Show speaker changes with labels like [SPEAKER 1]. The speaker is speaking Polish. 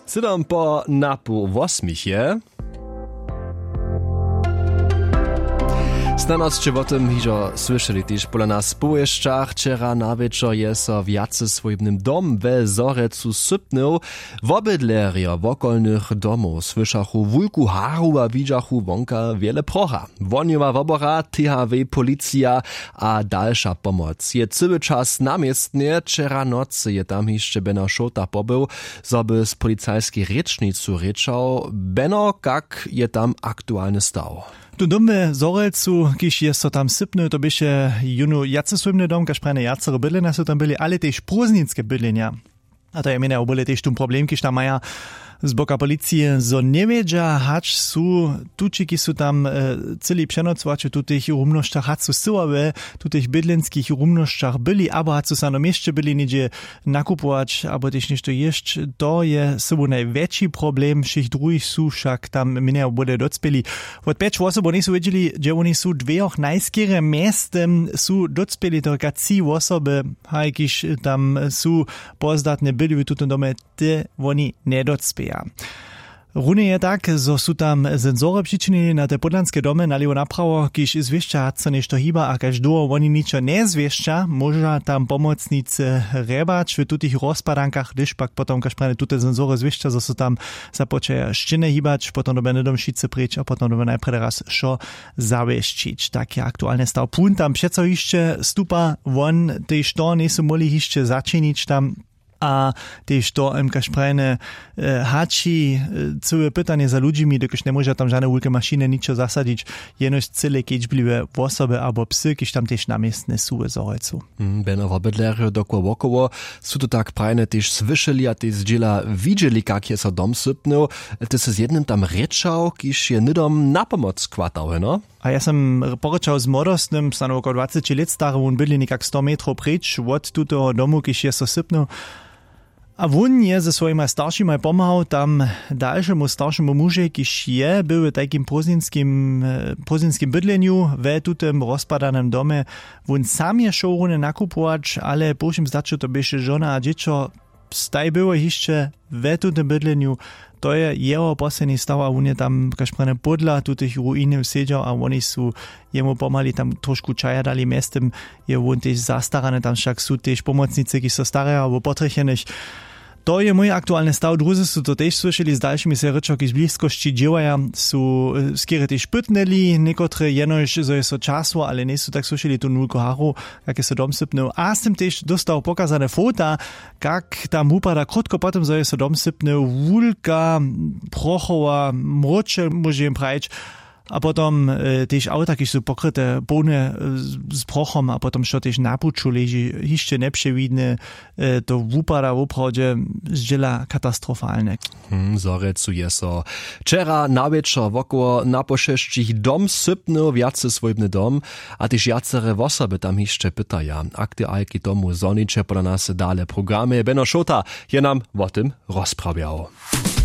[SPEAKER 1] Siedam po napu 8 je. Znanosće o tym hižo słyszeli też pola nas społeszczach. Wczera na wieczór je so wjace swojbnym dom we Zorecu sypnął. Wobydleria wokolnych domów słyszachu wulku haru a widzachu wonka wiele procha. Woniowa wobora, THW, policja a dalsza pomoc. Je cały czas namiestnie, wczera nocy je tam jeszcze Beno Szota pobył, zoby z policajskiej rycznicu ryczał. Beno, jak je tam aktualny stał.
[SPEAKER 2] Tu domy Zorecu, kiż jest to tam sypny, to byście junu jacy słynny dom, każ prane jacere bydlenia są tam byli, ale też próżnickie bydlenia. A to ja mienia, obyle też tu problem, kiż tam maja z boka policji, zo nie wiedzia, hacz su, tučiki su tam celi přenocovače tu tych rumnošćach, hacz su syławe, tu tych bydlenskich rumnošćach byli, abo hacz su sano jeszcze byli niedzie nakupować, abo też nešto jeszcze, to je sobu największy problem, všich druhých su však tam mienia bude docpeli. Od 5 osob oni su wiedzieli, że oni su dvejoch najskere miestem su docpeli, tylko 3 osoby, hajkiž tam su pozdatne byli v tutom dome, te oni ne docpeli. Runie je tak, zo su tam senzory přičinili na te podlanske domy nalivo napravo, kiž zviešťa haco nešto hýba a kaž dlho oni ničo nezviešťa, môža tam pomocnice rebač v tutých rozpadankach, když pak potom kaž prane tute senzory zviešťa, zo su tam započeja ščine hýbač, potom dobe nedom šice preč a potom dobe najprede raz šo zavieščiť. Tak je aktuálne stav. Pún tam přeco ešte stupa von, tej što nesu mohli ešte začiniť tam, a też to kaž prajne hači całe pytanie za ludźmi, dokiż nie może tam żadne wielkie maszyny niczego zasadzić, jenoś cyle kiečbliwe osoby albo psy, kiż tam też namiestne sú w Zorecu.
[SPEAKER 1] Beno wobydlerio wokoło sú to tak prajne też słyszeli, a też dziela widzieli, jak je so dom sypnął. Ty se z jednym tam rečał, kiż je nidom na pomoc kvatał, no?
[SPEAKER 2] A ja sam porečał z młodostnym, stanu około 20 lat stary, on byli niekak 100 metrów precz od tutego domu, kiż je so sypnął. A on je ze svojima staršima pomahal tam dalšemu staršemu muže, kiž je byl v takým próżninskim bydleniu ve tutem rozpadanym dome. On sam je šel rune nakupować, ale pošim zdaču to byše žona a dječo staj było jeszcze ve tutem bydleniu. To je jeho posledný stav a on je tam, kaž prane, podla tutých ruíny sedel a oni sú jemu pomali tam trošku čaja dali mestem. Je on tež zastarané, tam však sú tež pomocnice, ki so staré alebo potrechených. To je mój aktualny stav. Druzy sú to tež słyšeli z dalšími se rečoky z blízkosti dževaja, sú skiery tež pytneli, niekotre jenož, zo je so času, ale nie sú tak słyšeli tu nulko haru, jak je so dom sypnul. A s tým tež dostal pokazané fota, kak tam upada krotko potom, zo je so dom sypnul, wulka, prochova, mroče, môžem praviť. A potom też auta, kiž sú pokryte bone z prochom a potom šo tež na puču leží, ešte nepřevidne, to upada v opravde zdjela katastrofálne.
[SPEAKER 1] Zorecu je so. Včera na večer wokoło na pošešćich dom sypnął, viace svojbny dom, a tež jacere osoby tam ešte pytaja. Aktualki domu zoniče pola nas dale programy. Beno Szota je nam o tym rozprawiał.